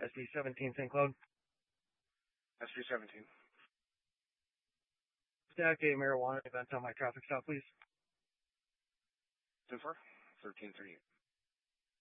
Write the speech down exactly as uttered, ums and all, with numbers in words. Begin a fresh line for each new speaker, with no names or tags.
S B seventeen Saint Cloud.
S B seventeen.
Stack a marijuana event on my traffic stop, please.
ten four, thirteen thirty-eight.